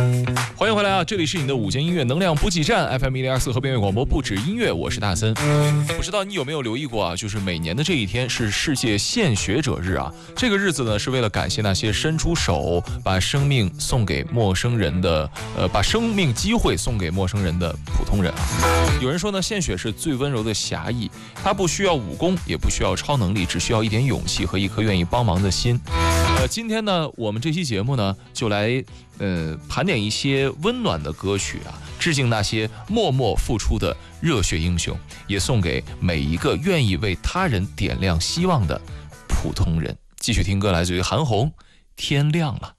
欢迎回来啊！这里是你的午间音乐能量补给站 FM1024和边缘广播不止音乐，我是大森。不知道你有没有留意过啊？就是每年的这一天是世界献血者日啊。这个日子呢，是为了感谢那些伸出手把生命送给陌生人的，把生命机会送给陌生人的普通人啊。有人说呢，献血是最温柔的侠义，它不需要武功，也不需要超能力，只需要一点勇气和一颗愿意帮忙的心。今天呢，我们这期节目呢，就来盘点一些温暖的歌曲啊，致敬那些默默付出的热血英雄，也送给每一个愿意为他人点亮希望的普通人。继续听歌，来自于韩红，《天亮了》。